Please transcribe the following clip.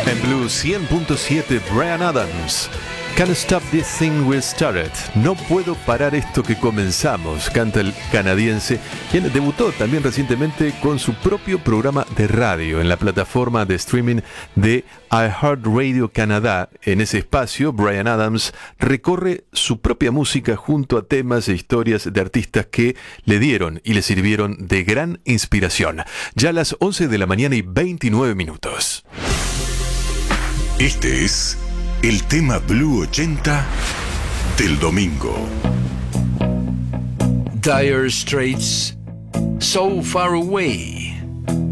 En Blue 100.7, Bryan Adams. Can't Stop This Thing We Started. No puedo parar esto que comenzamos, canta el canadiense, quien debutó también recientemente con su propio programa de radio en la plataforma de streaming de iHeartRadio Canadá. En ese espacio, Bryan Adams recorre su propia música junto a temas e historias de artistas que le dieron y le sirvieron de gran inspiración. Ya a las 11 de la mañana y 29 minutos. Este es el tema Blue 80 del domingo. Dire Straits, So Far Away.